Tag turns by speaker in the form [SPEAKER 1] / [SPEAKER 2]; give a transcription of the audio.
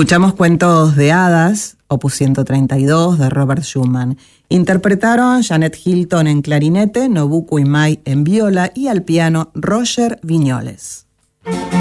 [SPEAKER 1] Escuchamos Cuentos de Hadas, opus 132 de Robert Schumann. Interpretaron Janet Hilton en clarinete, Nobuko Imai en viola y al piano Roger Viñoles.